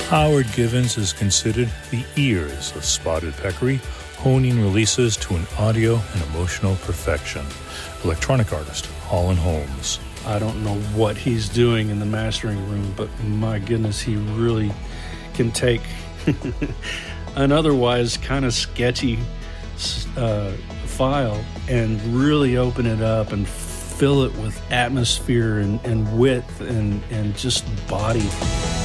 Howard Givens is considered the ears of Spotted Peccary, honing releases to an audio and emotional perfection. Electronic artist, Holland Holmes. I don't know what he's doing in the mastering room, but my goodness, he really can take an otherwise kind of sketchy file and really open it up and fill it with atmosphere and width and just body.